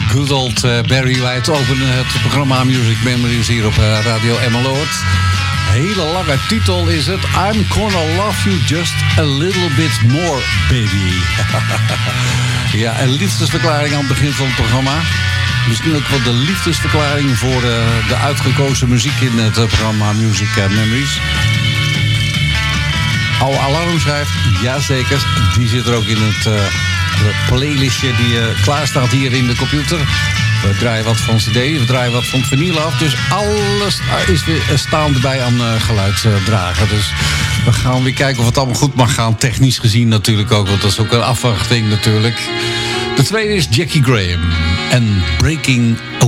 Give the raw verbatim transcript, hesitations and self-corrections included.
Good old uh, Barry White openen het programma Music Memories hier op uh, Radio Emmeloord. Hele lange titel is het. I'm gonna love you just a little bit more, baby. Ja, een liefdesverklaring aan het begin van het programma. Misschien ook wel de liefdesverklaring voor uh, de uitgekozen muziek in het uh, programma Music Memories. Oude Alarm schrijft, jazeker, die zit er ook in het uh, playlistje die uh, klaar staat hier in de computer. We draaien wat van cd, we draaien wat van het vinyl af. Dus alles is weer staande bij aan uh, geluid uh, dragen. Dus we gaan weer kijken of het allemaal goed mag gaan. Technisch gezien natuurlijk ook, want dat is ook een afwachting natuurlijk. De tweede is Jackie Graham en Breaking